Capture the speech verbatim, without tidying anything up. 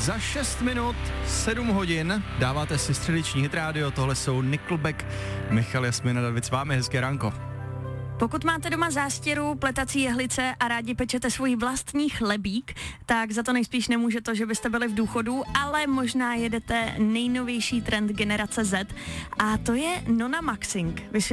Za šest minut, sedm hodin, dáváte si středeční hit rádio, tohle jsou Nickelback, Michal, Jasmina, David s vámi, hezké ránko. Pokud máte doma zástěru, pletací jehlice a rádi pečete svůj vlastní chlebík, tak za to nejspíš nemůže to, že byste byli v důchodu, ale možná jedete nejnovější trend generace Z a to je Nona Maxing.